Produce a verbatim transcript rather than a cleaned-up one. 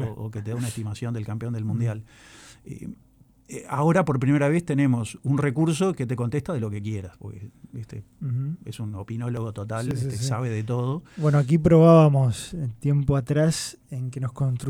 claro. o, o que te da una estimación del campeón del mundial. Eh, eh, ahora por primera vez tenemos un recurso que te contesta de lo que quieras, porque ¿viste? Uh-huh. Es un opinólogo total, sí, sí, este, sí. sabe de todo. Bueno, aquí probábamos tiempo atrás en que nos construimos